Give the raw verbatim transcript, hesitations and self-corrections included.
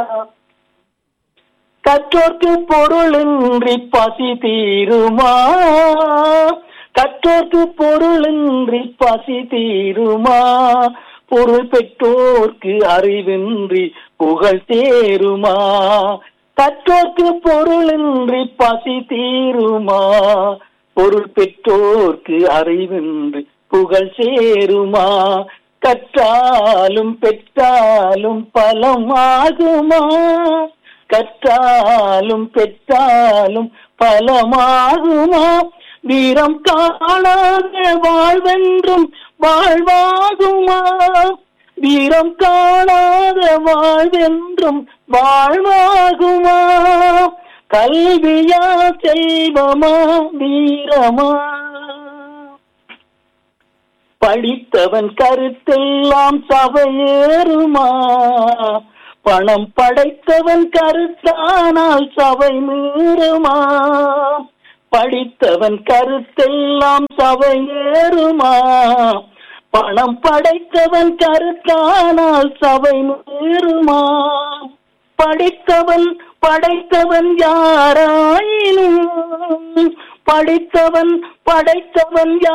கற்றோர்க்கு பொருளின்றி பசி தீருமா? கற்றோர்க்கு பொருளின்றி பசி தீருமா? பொருள் பெற்றோர்க்கு அறிவின்றி புகழ் தேருமா? கற்றோர்க்கு பொருளின்றி பசி தீருமா? பொருள் பெற்றோர்க்கு அறிவின்றி புகழ் சேருமா? கற்றாலும் பெற்றாலும் பலமாகுமா? கற்றாலும் பெற்றாலும் பலமாகுமா? வீரம் காணாத வாழ்வென்றும் வாழ்வாகுமா? வீரம் காணாத வாழ்வென்றும் வாழ்வாகுமா? கல்வியா செல்வமா வீரமா? படித்தவன் கருத்தெல்லாம் சபையேறுமா? பணம் படைத்தவன் கருத்தானால் சபை மீறுமா? படித்தவன் கருத்தெல்லாம் சபையேறுமா? பணம் படைத்தவன் கருத்தானால் சபை மீறுமா? படித்தவன் படைத்தவன் யாராயினும் படித்தவன் படைத்தவன்